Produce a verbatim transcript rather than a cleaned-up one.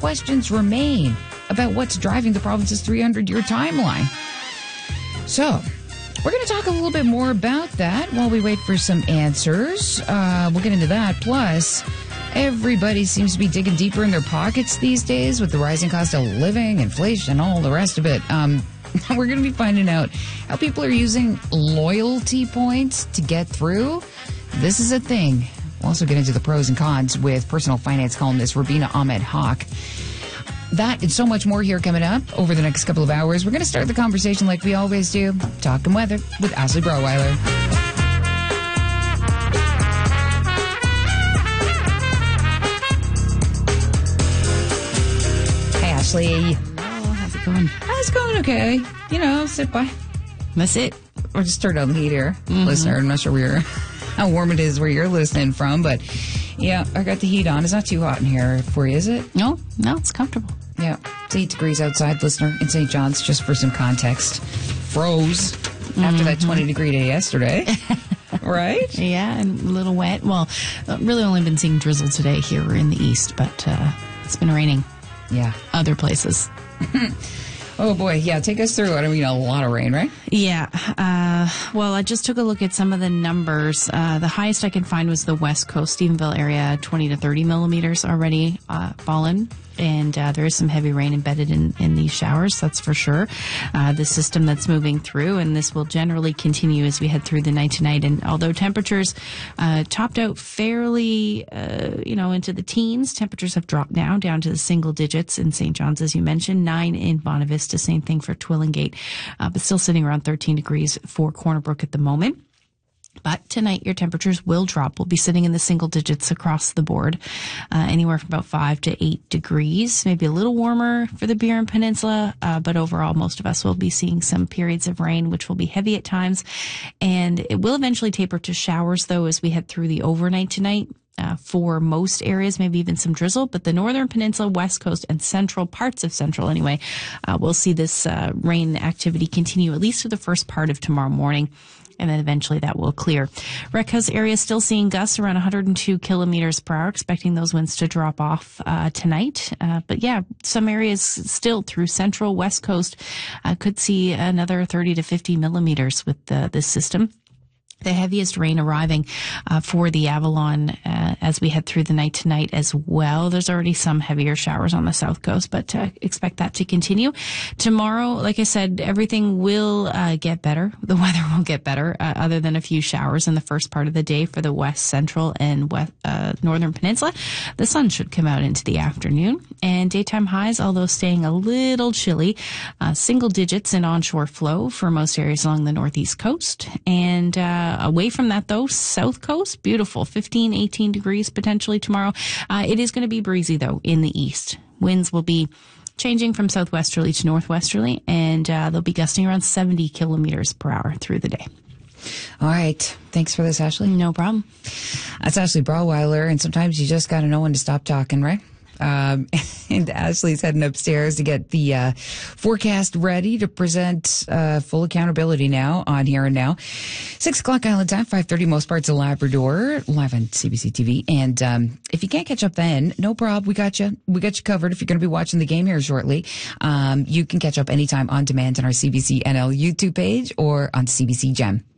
questions remain about what's driving the province's three hundred year timeline. So, we're going to talk a little bit more about that while we wait for some answers. Uh, we'll get into that. Plus, everybody seems to be digging deeper in their pockets these days with the rising cost of living, inflation, and all the rest of it. Um, we're going to be finding out how people are using loyalty points to get through. This is a thing. We'll also get into the pros and cons with personal finance columnist Rubina Ahmed-Haq. That and so much more here coming up over the next couple of hours. We're going to start the conversation like we always do, talking weather with Ashley Broadweiler. Hey, Ashley. Hello, how's it going? How's it going? Okay. You know, sit by. That's it. Or just turn down the heat here, Mm-hmm. listener. I'm not sure where you're, how warm it is where you're listening from, but yeah, I got the heat on. It's not too hot in here for you, is it? No, no, it's comfortable. Yeah, it's eight degrees outside, listener, in Saint John's, just for some context. Froze mm-hmm. after that twenty degree day yesterday, right? Yeah, and a little wet. Well, uh, really only been seeing drizzle today here in the east, but uh, it's been raining. Yeah. Other places. Oh, boy. Yeah, take us through it. I mean, a lot of rain, right? Yeah. Uh, well, I just took a look at some of the numbers. Uh, the highest I can find was the West Coast, Stephenville area, twenty to thirty millimeters already uh, fallen. And uh, there is some heavy rain embedded in, in these showers, that's for sure. Uh, the system that's moving through, and this will generally continue as we head through the night tonight. And although temperatures uh, topped out fairly, uh, you know, into the teens, temperatures have dropped now down to the single digits in Saint John's, as you mentioned, nine in Bonavista, same thing for Twillingate, uh, but still sitting around thirteen degrees for Corner Brook at the moment. But tonight, your temperatures will drop. We'll be sitting in the single digits across the board, uh, anywhere from about five to eight degrees, maybe a little warmer for the Burin Peninsula. Uh, but overall, most of us will be seeing some periods of rain, which will be heavy at times. And it will eventually taper to showers, though, as we head through the overnight tonight. Uh, for most areas, maybe even some drizzle, but the northern peninsula, west coast, and central parts of central anyway, uh, we'll see this uh, rain activity continue at least for the first part of tomorrow morning. And then eventually that will clear. Wreck House area still seeing gusts around one hundred two kilometers per hour, expecting those winds to drop off uh, tonight. Uh, but yeah, some areas still through central, west coast uh, could see another thirty to fifty millimeters with uh, this system. The heaviest rain arriving uh, for the Avalon uh, as we head through the night tonight as well. There's already some heavier showers on the south coast, but uh, expect that to continue. Tomorrow, like I said, everything will uh, get better. The weather will get better, uh, other than a few showers in the first part of the day for the west central and west, uh, northern peninsula. The sun should come out into the afternoon, and daytime highs, although staying a little chilly, uh, single digits in onshore flow for most areas along the northeast coast. And uh, away from that, though, south coast, beautiful, fifteen, eighteen degrees potentially tomorrow. Uh, it is going to be breezy, though, in the east. Winds will be changing from southwesterly to northwesterly, and uh, they'll be gusting around seventy kilometers per hour through the day. All right. Thanks for this, Ashley. No problem. That's Ashley Broadweiler, and sometimes you just got to know when to stop talking, right? Um, and Ashley's heading upstairs to get the uh, forecast ready to present uh, full accountability now on Here and Now. Six o'clock Island time, five thirty most parts of Labrador, live on C B C T V. And um, if you can't catch up then, no problem. We got you. We got you covered. If you're going to be watching the game here shortly, um, you can catch up anytime on demand on our C B C N L YouTube page or on C B C Gem.